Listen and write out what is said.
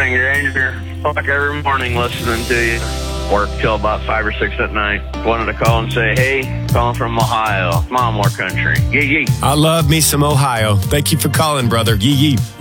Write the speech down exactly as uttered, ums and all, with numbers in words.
Ranger Ranger. Fuck every morning listening to you. Work till about five or six at night. Wanted to call and say, hey, calling from Ohio. Small more country. Yee yee. I love me some Ohio. Thank you for calling, brother. Yee yee.